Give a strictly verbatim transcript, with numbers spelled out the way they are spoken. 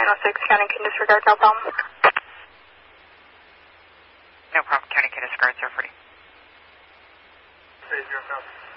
oh six, county can disregard, no problem. No problem, county can disregard, zero forty. Say zero,